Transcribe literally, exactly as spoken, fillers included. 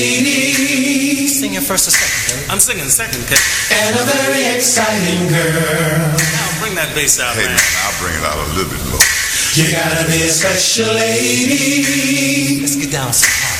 Sing your first or second, Dave. I'm singing second, Kate. And a very exciting girl. Now bring that bass out, Hey man. man, I'll bring it out a little bit more. You gotta be a special lady. Let's get down some hard.